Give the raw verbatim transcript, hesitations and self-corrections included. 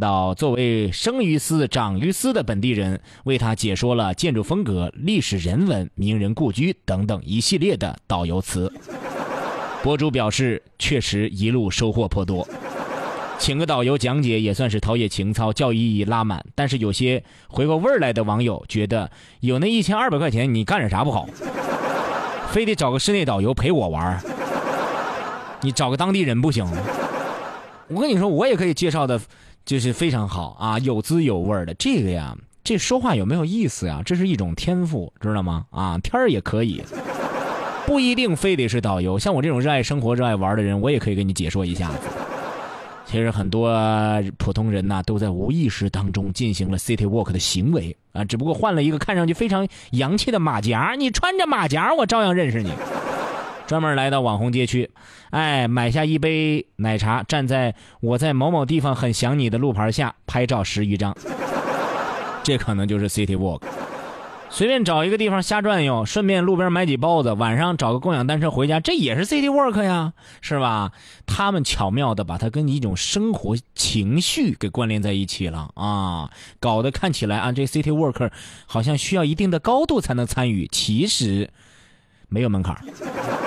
到作为生于斯长于斯的本地人，为他解说了建筑风格、历史人文、名人故居等等一系列的导游词。博主表示，确实一路收获颇多。请个导游讲解也算是陶冶情操，教育意义拉满。但是有些回过味儿来的网友觉得，有那一千二百块钱，你干点啥不好？非得找个室内导游陪我玩，你找个当地人不行？我跟你说，我也可以介绍的，就是非常好啊，有滋有味的。这个呀，这说话有没有意思呀？这是一种天赋，知道吗？啊，天儿也可以，不一定非得是导游。像我这种热爱生活、热爱玩的人，我也可以给你解说一下子。其实很多普通人呐、啊，都在无意识当中进行了 city walk 的行为啊，只不过换了一个看上去非常洋气的马甲，你穿着马甲，我照样认识你。专门来到网红街区，哎，买下一杯奶茶，站在我在某某地方很想你的路牌下拍照十余张，这可能就是 city walk。随便找一个地方瞎转悠，顺便路边买几包子，晚上找个共享单车回家，这也是 city walk 呀，是吧？他们巧妙的把它跟一种生活情绪给关联在一起了啊，搞得看起来啊，这 city walk 好像需要一定的高度才能参与，其实没有门槛。